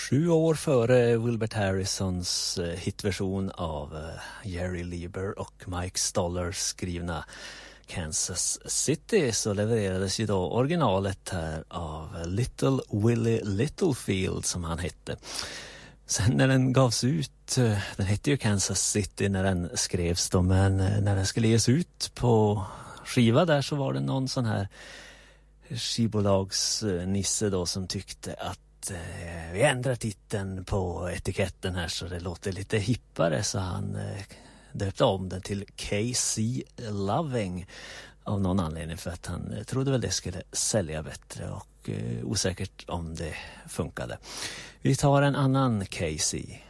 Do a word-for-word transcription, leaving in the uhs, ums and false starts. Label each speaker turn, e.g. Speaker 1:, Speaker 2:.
Speaker 1: Sju år före Wilbert Harrisons hitversion av Jerry Lieber och Mike Stoller skrivna Kansas City så levererades ju då originalet här av Little Willie Littlefield som han hette. Sen när den gavs ut, den hette ju Kansas City när den skrevs då, men när den skulle ges ut på skiva där så var det någon sån här skivbolagsnisse då som tyckte att vi ändrar titeln på etiketten här så det låter lite hippare, så han döpte om den till K C Loving av någon anledning, för att han trodde väl det skulle sälja bättre och osäkert om det funkade. Vi tar en annan K C.